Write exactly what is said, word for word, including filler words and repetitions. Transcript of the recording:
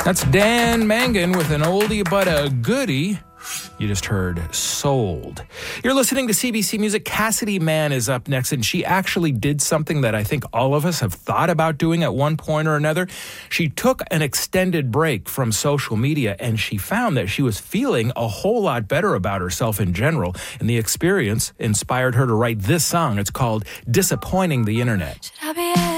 That's Dan Mangan with an oldie but a goodie. You just heard Sold. You're listening to C B C Music. Cassidy Mann is up next, and she actually did something that I think all of us have thought about doing at one point or another. She took an extended break from social media, and she found that she was feeling a whole lot better about herself in general, and the experience inspired her to write this song. It's called Disappointing the Internet. Should I be